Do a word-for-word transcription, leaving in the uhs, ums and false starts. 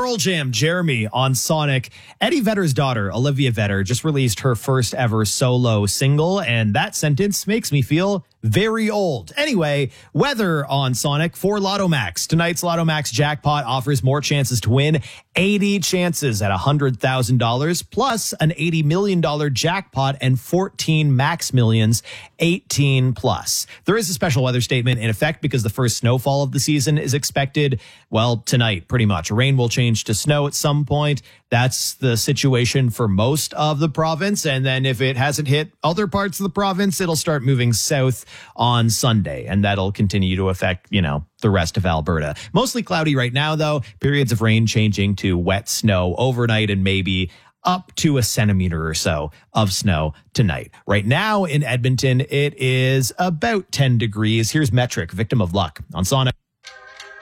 Pearl Jam, Jeremy on Sonic. Eddie Vedder's daughter, Olivia Vedder, just released her first ever solo single, and that sentence makes me feel very old. Anyway, weather on Sonic for Lotto Max. Tonight's Lotto Max jackpot offers more chances to win. eighty chances at one hundred thousand dollars plus an eighty million dollars jackpot and fourteen max millions, eighteen plus. There is a special weather statement in effect because the first snowfall of the season is expected, well, tonight, pretty much. Rain will change to snow at some point. That's the situation for most of the province. And then if it hasn't hit other parts of the province, it'll start moving south on Sunday. And that'll continue to affect, you know, the rest of Alberta. Mostly cloudy right now, though. Periods of rain changing to wet snow overnight and maybe up to a centimeter or so of snow tonight. Right now in Edmonton, it is about ten degrees. Here's Metric, Victim of Luck on Sonic.